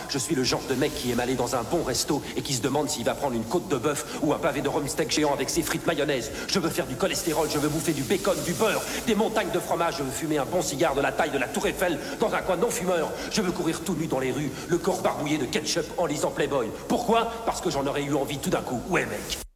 Je suis le genre de mec qui aime aller dans un bon resto et qui se demande s'il va prendre une côte de bœuf ou un pavé de rhum steak géant avec ses frites mayonnaise. Je veux faire du cholestérol, je veux bouffer du bacon, du beurre, des montagnes de fromage. Je veux fumer un bon cigare de la taille de la Tour Eiffel dans un coin non fumeur. Je veux courir tout nu dans les rues, le corps barbouillé de ketchup en lisant Playboy. Pourquoi? Parce que j'en aurais eu envie tout d'un coup. Ouais, mec.